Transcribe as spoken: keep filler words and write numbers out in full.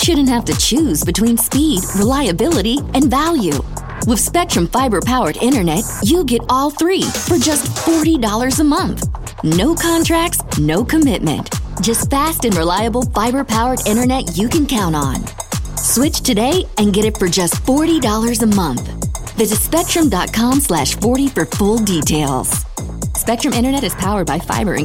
shouldn't have to choose between speed, reliability, and value. With Spectrum Fiber-powered internet, you get all three for just forty dollars a month. No contracts, no commitment. Just fast and reliable fiber-powered internet you can count on. Switch today and get it for just forty dollars a month. Visit spectrum dot com slash forty for full details. Spectrum Internet is powered by fiber and